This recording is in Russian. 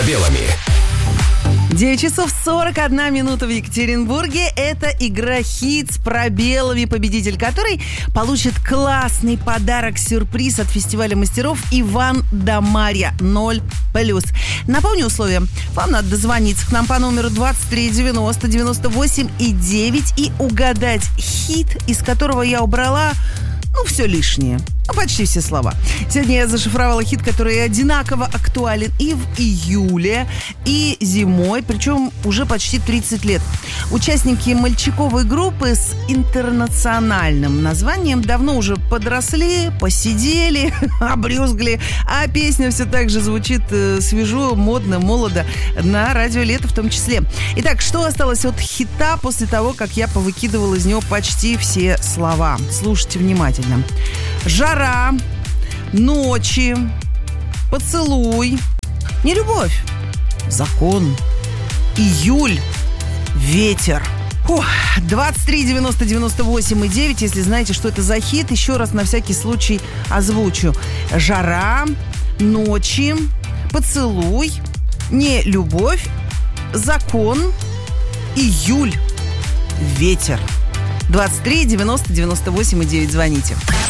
пробелами. 9 часов 41 минута в Екатеринбурге. Это игра «Хит» с пробелами, победитель которой получит классный подарок-сюрприз от фестиваля мастеров «Иван да Марья» 0+. Напомню условия. Вам надо дозвониться к нам по номеру 23 90 98 и 9 и угадать хит, из которого я убрала, все лишнее. Почти все слова. Сегодня я зашифровала хит, который одинаково актуален и в июле, и зимой, причем уже почти 30 лет. Участники мальчиковой группы с интернациональным названием давно уже подросли, посидели, обрюзгли, а песня все так же звучит свежо, модно, молодо на радио «Лето» в том числе. Итак, что осталось от хита после того, как я повыкидывала из него почти все слова? Слушайте внимательно. Жара, ночи, поцелуй, нелюбовь, закон, июль, ветер. 23 90 98 и 9, если знаете, что это за хит, еще раз на всякий случай озвучу. Жара, ночи, поцелуй, нелюбовь, закон, июль, ветер. 23 90 98 и 9, звоните.